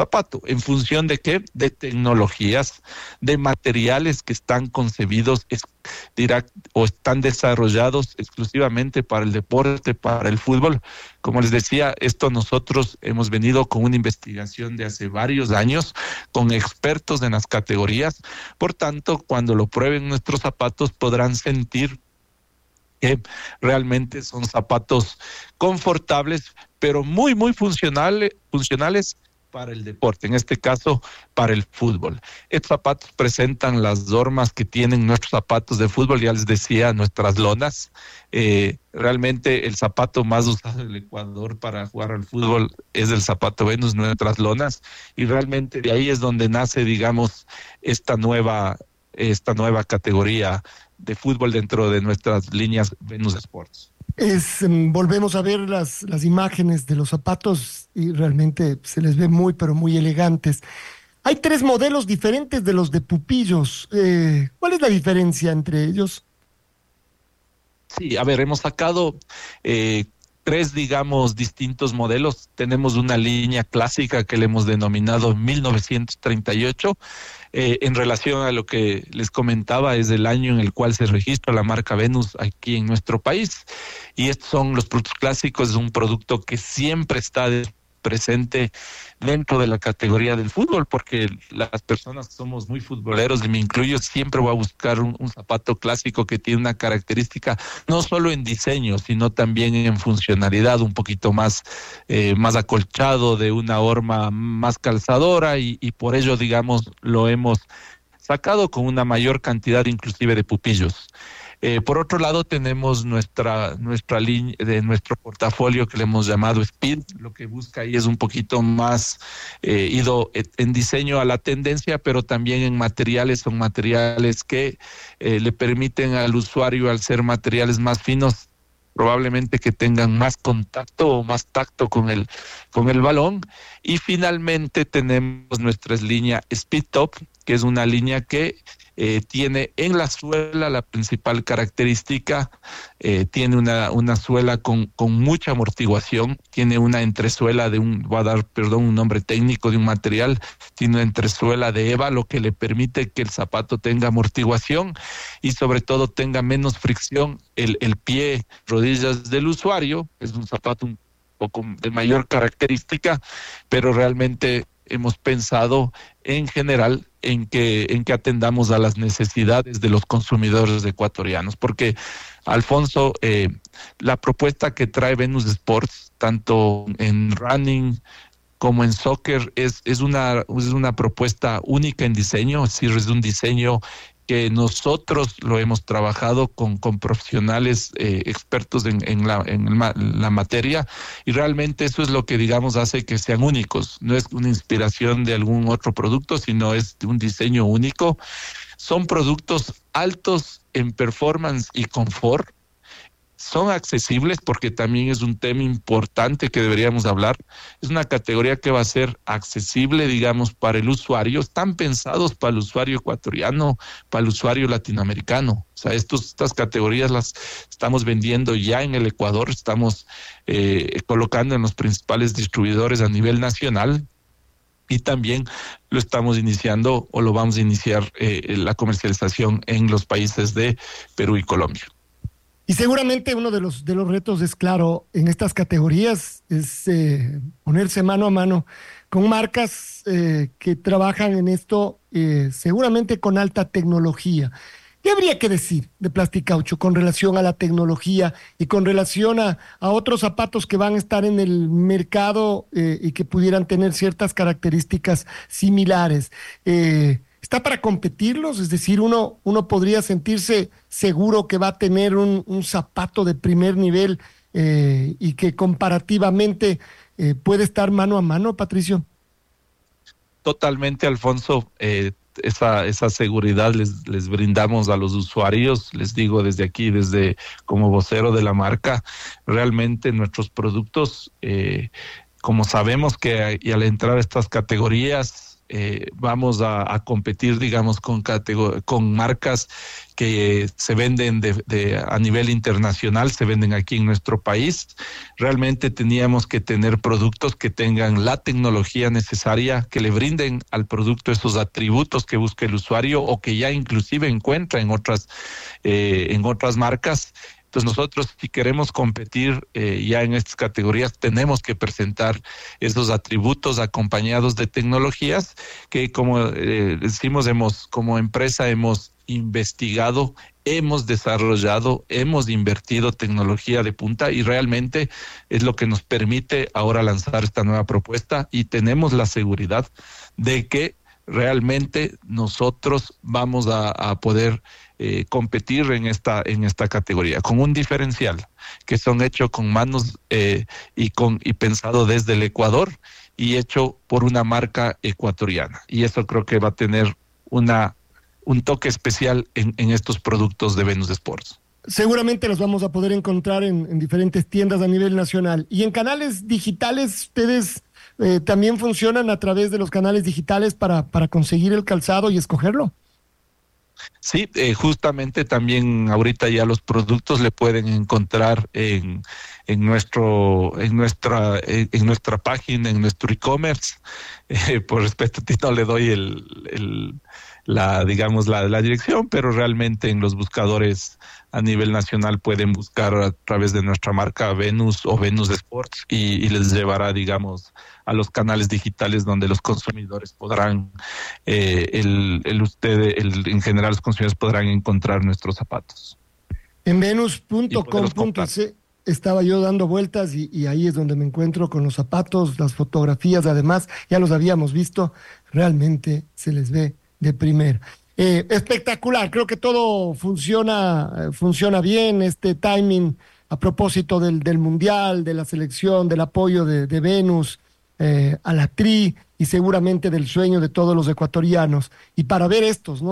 zapato. ¿En función de qué? De tecnologías, de materiales que están concebidos o están desarrollados exclusivamente para el deporte, para el fútbol. Como les decía, esto nosotros hemos venido con una investigación de hace varios años, con expertos en las categorías. Por tanto, cuando lo prueben nuestros zapatos podrán sentir que realmente son zapatos confortables, pero muy, muy funcionales para el deporte, en este caso para el fútbol. Estos zapatos presentan las normas que tienen nuestros zapatos de fútbol, ya les decía, nuestras lonas. Realmente el zapato más usado en el Ecuador para jugar al fútbol es el zapato Venus, nuestras lonas, y realmente de ahí es donde nace, digamos, esta nueva categoría de fútbol dentro de nuestras líneas Venus Sports. Volvemos a ver las imágenes de los zapatos y realmente se les ve muy, pero muy elegantes. Hay 3 modelos diferentes de los de Pupillos. ¿Cuál es la diferencia entre ellos? Sí, a ver, hemos sacado 3, digamos, distintos modelos. Tenemos una línea clásica que le hemos denominado 1938. En relación a lo que les comentaba, es el año en el cual se registra la marca Venus aquí en nuestro país. Y estos son los productos clásicos, es un producto que siempre está presente dentro de la categoría del fútbol, porque las personas que somos muy futboleros, y me incluyo, siempre voy a buscar un zapato clásico que tiene una característica no solo en diseño, sino también en funcionalidad, un poquito más acolchado, de una horma más calzadora, y por ello, digamos, lo hemos sacado con una mayor cantidad inclusive de pupillos. Por otro lado, tenemos nuestra línea de nuestro portafolio que le hemos llamado Speed. Lo que busca ahí es un poquito más ido en diseño a la tendencia, pero también en materiales. Son materiales que le permiten al usuario, al ser materiales más finos, probablemente que tengan más contacto o más tacto con el balón. Y finalmente tenemos nuestra línea Speed Top, que es una línea que tiene en la suela la principal característica, tiene una suela con mucha amortiguación, tiene una entresuela voy a dar, un nombre técnico de un material, tiene una entresuela de EVA, lo que le permite que el zapato tenga amortiguación y sobre todo tenga menos fricción el pie, rodillas del usuario. Es un zapato un poco de mayor característica, pero realmente hemos pensado en general en que atendamos a las necesidades de los consumidores ecuatorianos, porque, Alfonso, la propuesta que trae Venus Sports, tanto en running como en soccer, es una propuesta única en diseño, es decir, es un diseño que nosotros lo hemos trabajado con profesionales expertos en la materia, y realmente eso es lo que, digamos, hace que sean únicos. No es una inspiración de algún otro producto, sino es un diseño único. Son productos altos en performance y confort. Son accesibles, porque también es un tema importante que deberíamos hablar. Es una categoría que va a ser accesible, digamos, para el usuario. Están pensados para el usuario ecuatoriano, para el usuario latinoamericano. O sea, estas categorías las estamos vendiendo ya en el Ecuador, estamos colocando en los principales distribuidores a nivel nacional, y también lo estamos iniciando, o lo vamos a iniciar, la comercialización en los países de Perú y Colombia. Y seguramente uno de los retos es, claro, en estas categorías, es ponerse mano a mano con marcas que trabajan en esto, seguramente con alta tecnología. ¿Qué habría que decir de Plasticaucho con relación a la tecnología y con relación a otros zapatos que van a estar en el mercado y que pudieran tener ciertas características similares? ¿Está para competirlos? Es decir, uno podría sentirse seguro que va a tener un zapato de primer nivel y que comparativamente puede estar mano a mano, Patricio. Totalmente, Alfonso. Esa seguridad les brindamos a los usuarios. Les digo desde aquí, como vocero de la marca, realmente nuestros productos, como sabemos que y al entrar a estas categorías, vamos a competir, digamos, con marcas que se venden a nivel internacional, se venden aquí en nuestro país. Realmente teníamos que tener productos que tengan la tecnología necesaria, que le brinden al producto esos atributos que busca el usuario o que ya inclusive encuentra en otras marcas. Entonces nosotros, si queremos competir ya en estas categorías, tenemos que presentar esos atributos acompañados de tecnologías que, como decimos, como empresa hemos investigado, hemos desarrollado, hemos invertido tecnología de punta y realmente es lo que nos permite ahora lanzar esta nueva propuesta y tenemos la seguridad de que realmente nosotros vamos a poder competir en esta categoría con un diferencial que son hechos con manos y pensado desde el Ecuador y hecho por una marca ecuatoriana, y eso creo que va a tener un toque especial en estos productos de Venus Sports. Seguramente los vamos a poder encontrar en diferentes tiendas a nivel nacional. Y en canales digitales, ustedes también funcionan a través de los canales digitales para conseguir el calzado y escogerlo. Sí, justamente también ahorita ya los productos le pueden encontrar en nuestra página, en nuestro e-commerce. Por respeto a ti no le doy la dirección, pero realmente en los buscadores a nivel nacional pueden buscar a través de nuestra marca Venus o Venus Sports y les llevará, digamos, a los canales digitales donde los consumidores podrán, en general los consumidores podrán encontrar nuestros zapatos. En venus.com.es estaba yo dando vueltas y ahí es donde me encuentro con los zapatos, las fotografías, además, ya los habíamos visto, realmente se les ve de primera. Espectacular, creo que todo funciona bien, este timing a propósito del Mundial, de la selección, del apoyo de Venus a la TRI y seguramente del sueño de todos los ecuatorianos. Y para ver estos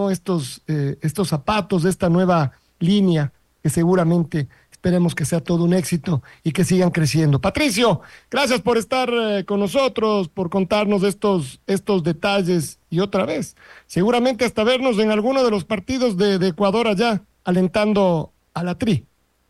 zapatos de esta nueva línea, que seguramente esperemos que sea todo un éxito y que sigan creciendo. Patricio, gracias por estar con nosotros, por contarnos estos detalles y otra vez, seguramente hasta vernos en alguno de los partidos de Ecuador allá, alentando a la TRI.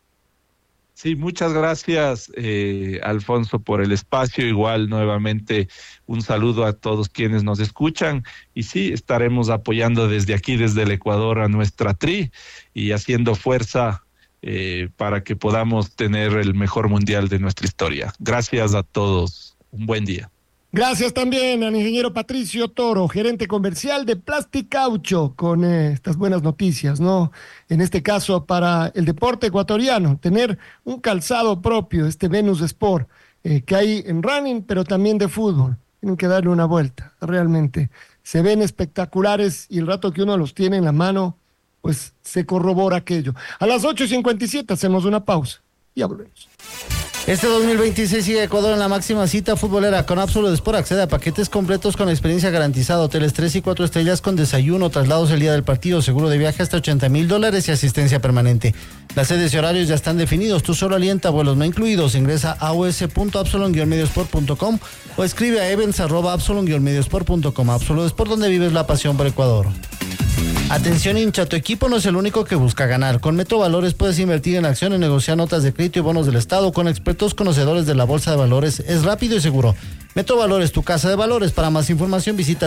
Sí, muchas gracias, Alfonso, por el espacio. Igual, nuevamente, un saludo a todos quienes nos escuchan. Y sí, estaremos apoyando desde aquí, desde el Ecuador, a nuestra TRI y haciendo fuerza para que podamos tener el mejor mundial de nuestra historia. Gracias a todos. Un buen día. Gracias también al ingeniero Patricio Toro, gerente comercial de Plasticaucho, con estas buenas noticias, ¿no? En este caso, para el deporte ecuatoriano, tener un calzado propio, este Venus Sport, que hay en running, pero también de fútbol. Tienen que darle una vuelta, realmente. Se ven espectaculares y el rato que uno los tiene en la mano, pues se corrobora aquello. A las 8:57 hacemos una pausa y volvemos. Este 2026 sigue Ecuador en la máxima cita futbolera con Absolute Sport. Accede a paquetes completos con experiencia garantizada, hoteles 3 y 4 estrellas con desayuno, traslados el día del partido, seguro de viaje hasta $80,000 y asistencia permanente. Las sedes y horarios ya están definidos. Tú solo alienta, vuelos no incluidos. Ingresa a us.absolute-mediosport.com o escribe a events@absolute-mediosport.com. Absolute Sport, donde vives la pasión por Ecuador. Atención hincha, tu equipo no es el único que busca ganar. Con Metro Valores puedes invertir en acciones, negociar notas de crédito y bonos del Estado con expertos conocedores de la Bolsa de Valores. Es rápido y seguro. Metro Valores, tu casa de valores. Para más información visita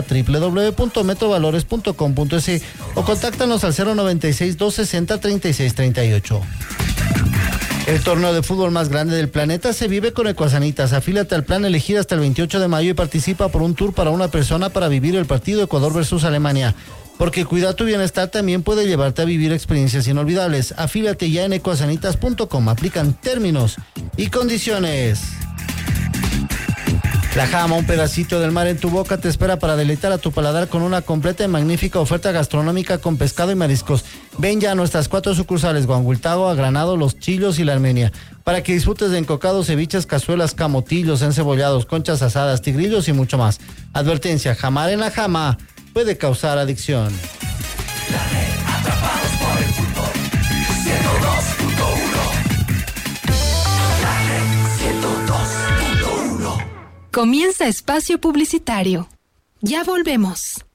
www.metrovalores.com.es o contáctanos al 096-260-3638. El torneo de fútbol más grande del planeta se vive con Ecuasanitas. Afíliate al plan Elegir hasta el 28 de mayo y participa por un tour para una persona para vivir el partido Ecuador versus Alemania. Porque cuidar tu bienestar también puede llevarte a vivir experiencias inolvidables. Afíliate ya en ecuasanitas.com. Aplican términos y condiciones. La Jama, un pedacito del mar en tu boca, te espera para deleitar a tu paladar con una completa y magnífica oferta gastronómica con pescado y mariscos. Ven ya a nuestras 4 sucursales, Guanguiltao, Agranado, Los Chillos y La Armenia, para que disfrutes de encocados, ceviches, cazuelas, camotillos, encebollados, conchas asadas, tigrillos y mucho más. Advertencia, jamar en la Jama puede causar adicción. La red, atrapados por el fútbol, 102.1. La red, 102.1. Comienza espacio publicitario. Ya volvemos.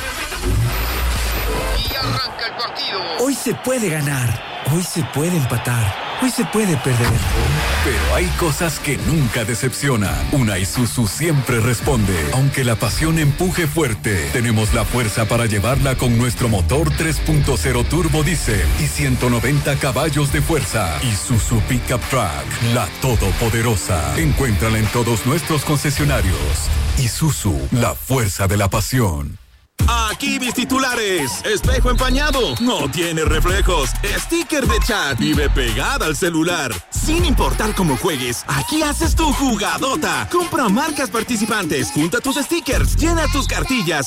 Y arranca el partido. Hoy se puede ganar, hoy se puede empatar, hoy se puede perder. Pero hay cosas que nunca decepciona. Una Isuzu siempre responde. Aunque la pasión empuje fuerte, tenemos la fuerza para llevarla con nuestro motor 3.0 turbo diésel y 190 caballos de fuerza. Isuzu Pickup Truck, la todopoderosa. Encuéntrala en todos nuestros concesionarios. Isuzu, la fuerza de la pasión. Aquí mis titulares. Espejo empañado, no tiene reflejos. Sticker de chat, vive pegada al celular. Sin importar cómo juegues, aquí haces tu jugadota. Compra marcas participantes, junta tus stickers, llena tus cartillas